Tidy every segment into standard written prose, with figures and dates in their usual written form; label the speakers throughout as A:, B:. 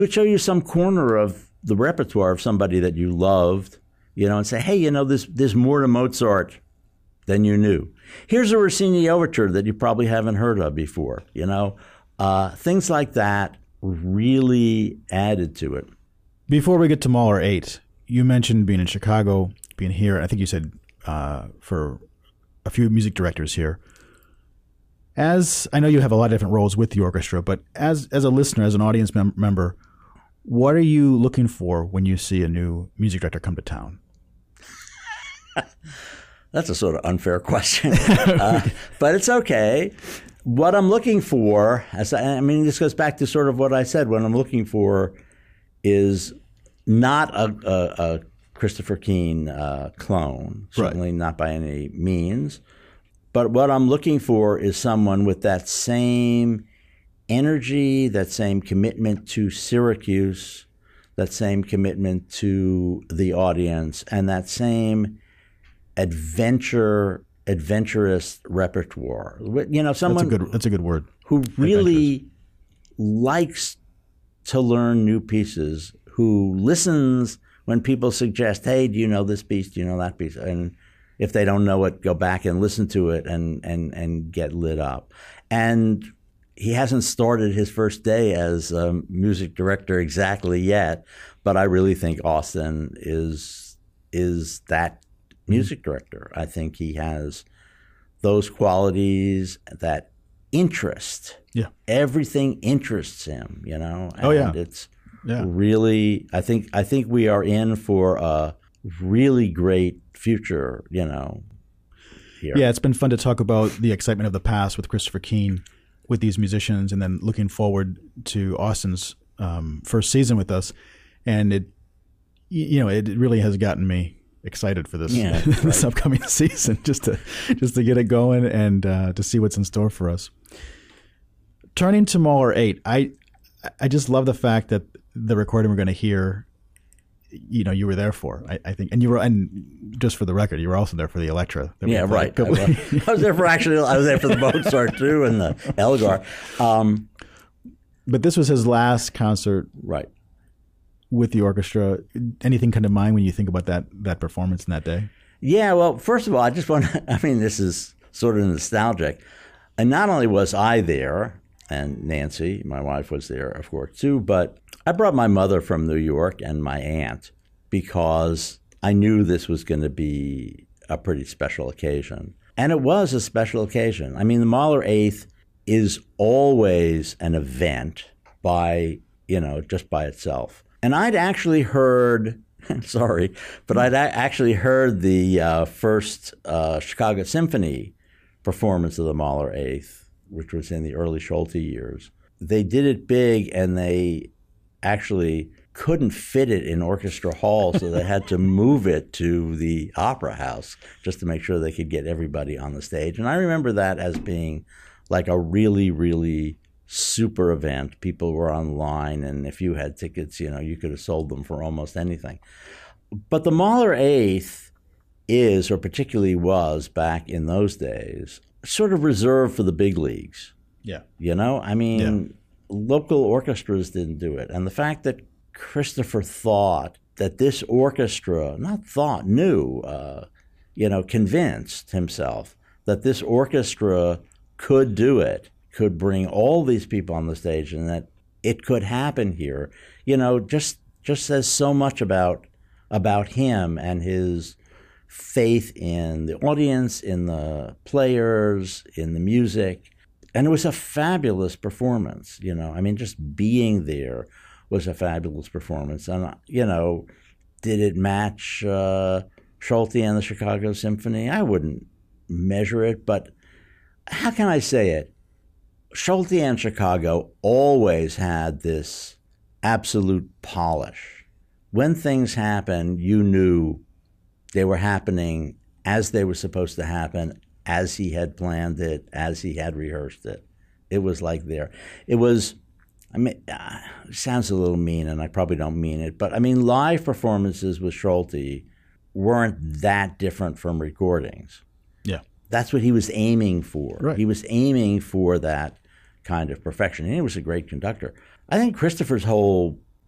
A: would show you some corner of the repertoire of somebody that you loved, and say, hey, there's more to Mozart than you knew. Here's a Rossini overture that you probably haven't heard of before, Things like that really added to it.
B: Before we get to Mahler 8, you mentioned being in Chicago, being here. I think you said for a few music directors here. As I know you have a lot of different roles with the orchestra, but as a listener, as an audience member, what are you looking for when you see a new music director come to town?
A: That's a sort of unfair question, but it's okay. What I'm looking for, this goes back to sort of what I said. What I'm looking for is not a Christopher Keane clone, certainly not by any means. But what I'm looking for is someone with that same energy, that same commitment to Syracuse, that same commitment to the audience, and that same adventurous repertoire. Someone
B: that's a good word.
A: Who really likes to learn new pieces, who listens when people suggest, hey, do you know this piece? Do you know that piece? And if they don't know it, go back and listen to it and get lit up. And he hasn't started his first day as a music director exactly yet, but I really think Austin is that music director. I think he has those qualities, that interest.
B: Yeah.
A: Everything interests him, And it's really, I think we are in for a really great future, here.
B: Yeah, it's been fun to talk about the excitement of the past with Christopher Keane, with these musicians, and then looking forward to Austin's first season with us. And it really has gotten me excited for this this upcoming season, just to get it going and to see what's in store for us. Turning to Mahler 8, I just love the fact that the recording we're going to hear, you were there for. I think, and just for the record, you were also there for the Elektra.
A: Yeah, right. I was there for the Mozart too, and the Elgar.
B: But this was his last concert,
A: right,
B: with the orchestra. Anything come to mind when you think about that performance in that day?
A: Yeah, well, first of all, I just want to, this is sort of nostalgic. And not only was I there, and Nancy, my wife, was there, of course, too, but I brought my mother from New York and my aunt because I knew this was going to be a pretty special occasion. And it was a special occasion. The Mahler 8th is always an event just by itself. And I'd actually heard, sorry, but I'd actually heard the first Chicago Symphony performance of the Mahler 8th, which was in the early Schulte years. They did it big, and they actually couldn't fit it in Orchestra Hall, so they had to move it to the Opera House just to make sure they could get everybody on the stage. And I remember that as being like a really, really super event. People were online, and if you had tickets, you could have sold them for almost anything. But the Mahler 8th is, or particularly was back in those days, sort of reserved for the big leagues.
B: Yeah.
A: Local orchestras didn't do it. And the fact that Christopher thought that this orchestra, knew, convinced himself that this orchestra could do it, could bring all these people on the stage, and that it could happen here, just says so much about him and his faith in the audience, in the players, in the music. And it was a fabulous performance, just being there was a fabulous performance. And, did it match Schulte and the Chicago Symphony? I wouldn't measure it, but how can I say it? Schulte and Chicago always had this absolute polish. When things happened, you knew they were happening as they were supposed to happen, as he had planned it, as he had rehearsed it. It was like there. It was, it sounds a little mean, and I probably don't mean it, but live performances with Schulte weren't that different from recordings.
B: Yeah.
A: That's what he was aiming for.
B: Right.
A: He was aiming for that kind of perfection. And he was a great conductor. I think Christopher's whole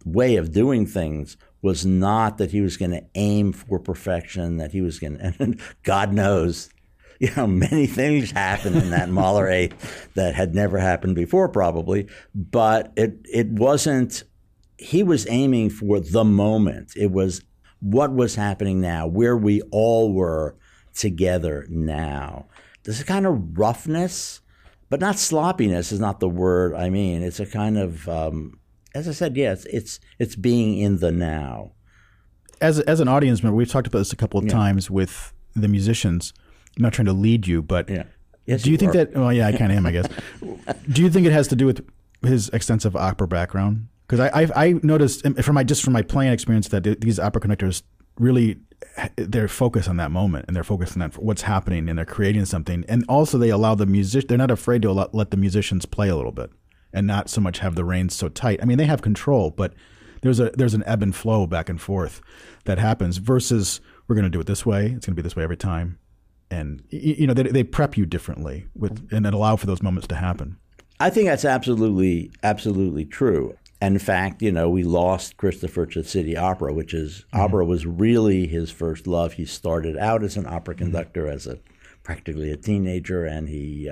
A: way of doing things was not that he was going to aim for perfection, that he was going to, and God knows, many things happened in that Mahler 8th that had never happened before probably, but it wasn't, he was aiming for the moment. It was what was happening now, where we all were together now. There's a kind of roughness, but not sloppiness is not the word I mean. It's a kind of, as I said, yes, it's being in the now.
B: As an audience member, we've talked about this a couple of times with the musicians. I'm not trying to lead you, but
A: yes,
B: do you think that? Well, yeah, I kind of am, I guess. Do you think it has to do with his extensive opera background? Because I noticed from my playing experience that these opera conductors really, they're focused on that moment and they're focused on what's happening and they're creating something. And also they allow the music. They're not afraid to let the musicians play a little bit and not so much have the reins so tight. I mean, they have control, but there's an ebb and flow back and forth that happens versus we're going to do it this way. It's going to be this way every time. And, they prep you differently and allow for those moments to happen.
A: I think that's absolutely, absolutely true. And in fact, we lost Christopher to City Opera, which is, opera was really his first love. He started out as an opera conductor as practically a teenager, and he,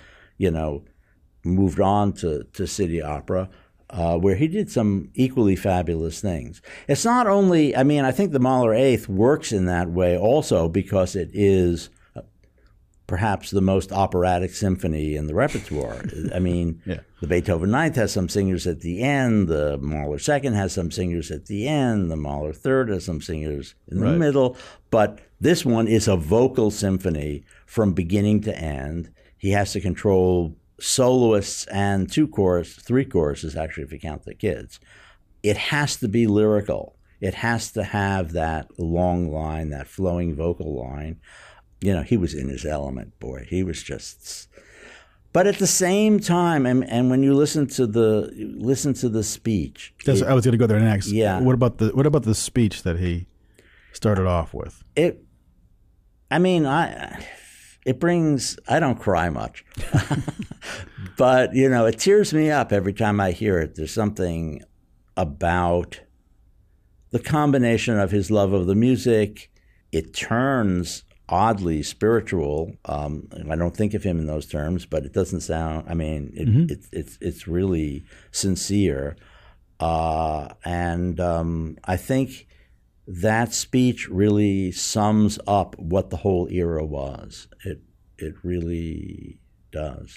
A: moved on to City Opera, where he did some equally fabulous things. It's not only, I think the Mahler 8th works in that way also because it is perhaps the most operatic symphony in the repertoire. The Beethoven 9th has some singers at the end, the Mahler 2nd has some singers at the end, the Mahler 3rd has some singers in the middle, but this one is a vocal symphony from beginning to end. He has to control soloists and three choruses, actually, if you count the kids. It has to be lyrical. It has to have that long line, that flowing vocal line. He was in his element, boy. He was just. But at the same time, and when you listen to the speech,
B: I was going to go there next.
A: Yeah.
B: What about the speech that he started off with?
A: It brings. I don't cry much, but it tears me up every time I hear it. There's something about the combination of his love of the music. It turns oddly spiritual. I don't think of him in those terms, but it doesn't sound. It's really sincere, and I think that speech really sums up what the whole era was. It really does.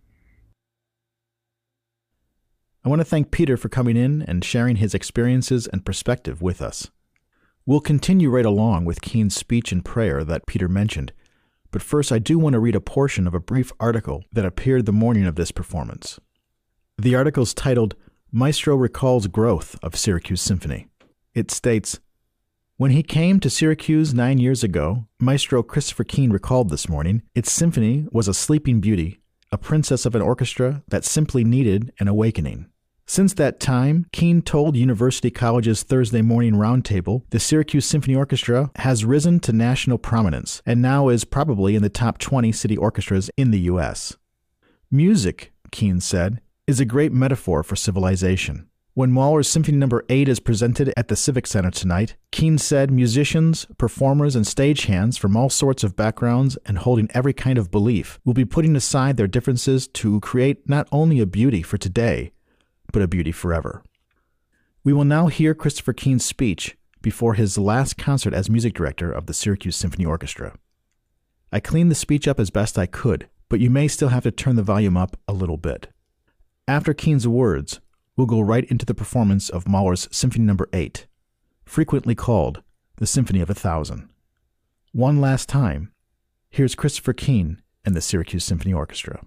B: I want to thank Peter for coming in and sharing his experiences and perspective with us. We'll continue right along with Keen's speech and prayer that Peter mentioned, but first I do want to read a portion of a brief article that appeared the morning of this performance. The article's titled, Maestro Recalls Growth of Syracuse Symphony. It states, when he came to Syracuse 9 years ago, Maestro Christopher Keen recalled this morning, its symphony was a sleeping beauty, a princess of an orchestra that simply needed an awakening. Since that time, Keen told University College's Thursday morning roundtable, the Syracuse Symphony Orchestra has risen to national prominence and now is probably in the top 20 city orchestras in the U.S. Music, Keen said, is a great metaphor for civilization. When Mahler's Symphony No. 8 is presented at the Civic Center tonight, Keen said musicians, performers, and stagehands from all sorts of backgrounds and holding every kind of belief will be putting aside their differences to create not only a beauty for today, but a beauty forever. We will now hear Christopher Keen's speech before his last concert as music director of the Syracuse Symphony Orchestra. I cleaned the speech up as best I could, but you may still have to turn the volume up a little bit. After Keen's words, we'll go right into the performance of Mahler's Symphony No. 8, frequently called the Symphony of 1,000. One last time, here's Christopher Keen and the Syracuse Symphony Orchestra.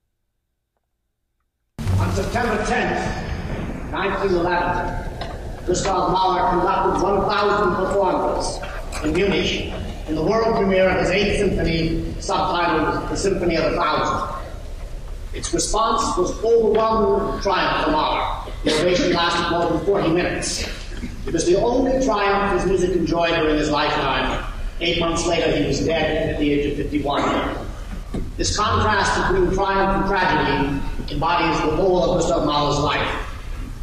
C: On September 10th, 1911, Gustav Mahler conducted 1,000 performers in Munich in the world premiere of his 8th Symphony, subtitled The Symphony of 1,000. Its response was overwhelming triumph for Mahler. The ovation lasted more than 40 minutes. It was the only triumph his music enjoyed during his lifetime. 8 months later, he was dead at the age of 51. This contrast between triumph and tragedy embodies the whole of Gustav Mahler's life.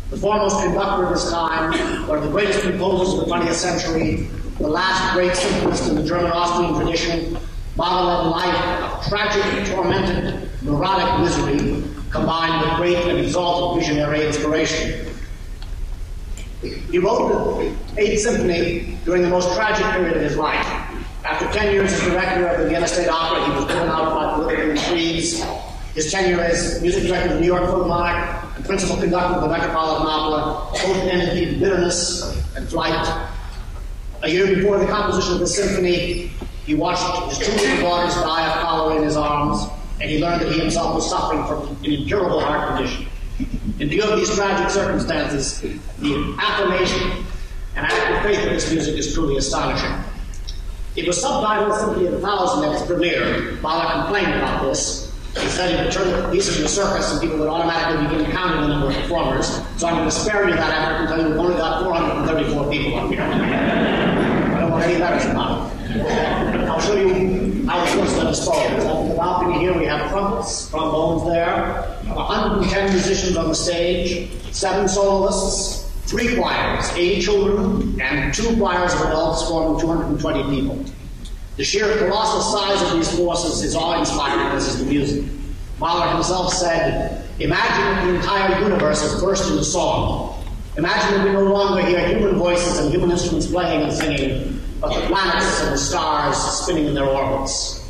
C: The foremost conductor of his time, one of the greatest composers of the 20th century, the last great symphonist in the German-Austrian tradition, Mahler led life of tragic, tormented, neurotic misery, combined with great and exalted visionary inspiration. He wrote the Eighth Symphony during the most tragic period of his life. After 10 years as director of the Vienna State Opera, he was driven out by political intrigues. His tenure as music director of the New York Philharmonic and principal conductor of the Metropolitan Opera both ended in bitterness and flight. A year before the composition of the symphony, he watched his two little daughters die of cholera in his arms, and he learned that he himself was suffering from an incurable heart condition. In view of these tragic circumstances, the affirmation and active faith of this music is truly astonishing. It was subtitled Symphony of 1,000 at its premiere. Mahler complained about this. He said he would turn the piece into a circus and people would automatically begin counting the number of performers. So I'm going to spare you that effort and tell you we've only got 434 people up here. I don't want any letters about it. I'll show you how it's supposed to disposed. Up in the balcony here we have trumpets, trombones there, 110 musicians on the stage, 7 soloists, 3 choirs, 80 children, and 2 choirs of adults forming 220 people. The sheer colossal size of these forces is awe-inspiring, as is the music. Mahler himself said, "Imagine if the entire universe had burst into song. Imagine that we no longer hear human voices and human instruments playing and singing, but the planets and the stars spinning in their orbits."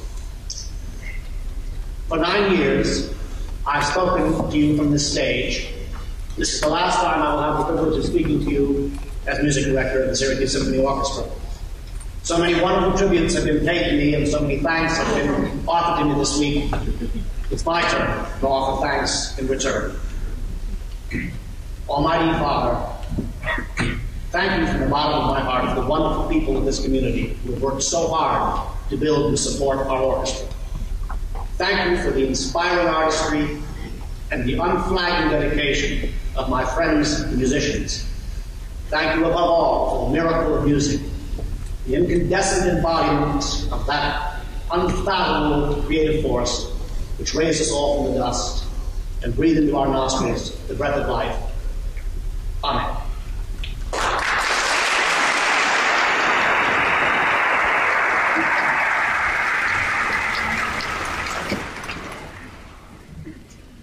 C: For 9 years, I've spoken to you from this stage. This is the last time I will have the privilege of speaking to you as music director of the Syracuse Symphony Orchestra. So many wonderful tributes have been paid to me, and so many thanks have been offered to me this week. It's my turn to offer thanks in return. Almighty Father, thank you from the bottom of my heart for the wonderful people of this community who have worked so hard to build and support our orchestra. Thank you for the inspiring artistry and the unflagging dedication of my friends and musicians. Thank you above all for the miracle of music, the incandescent embodiment of that unfathomable creative force which raised us all from the dust and breathed into our nostrils the breath of life. Amen.